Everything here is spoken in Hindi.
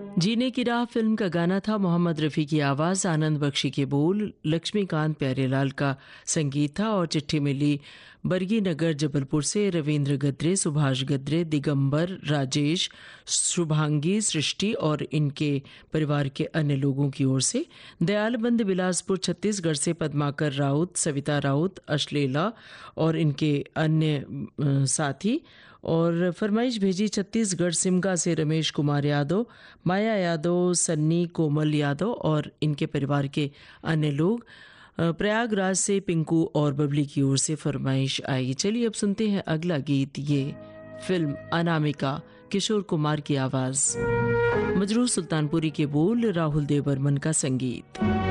जीने की राह फिल्म का गाना था। मोहम्मद रफ़ी की आवाज़, आनंद बख्शी के बोल, लक्ष्मीकांत प्यारेलाल का संगीत था और चिट्ठी मिली बरगी नगर जबलपुर से रविंद्र गद्रे, सुभाष गद्रे, दिगंबर, राजेश, शुभांगी, सृष्टि और इनके परिवार के अन्य लोगों की ओर से। दयालबंद बिलासपुर छत्तीसगढ़ से पद्माकर राउत, सविता राउत, अश्लेला और इनके अन्य साथी। और फरमाइश भेजी छत्तीसगढ़ सिमगा से रमेश कुमार यादव, माया यादव, सन्नी, कोमल यादव और इनके परिवार के अन्य लोग। प्रयागराज से पिंकू और बबली की ओर से फरमाइश आई। चलिए अब सुनते हैं अगला गीत। ये फिल्म अनामिका, किशोर कुमार की आवाज, मजरूर सुल्तानपुरी के बोल, राहुल देव बर्मन का संगीत।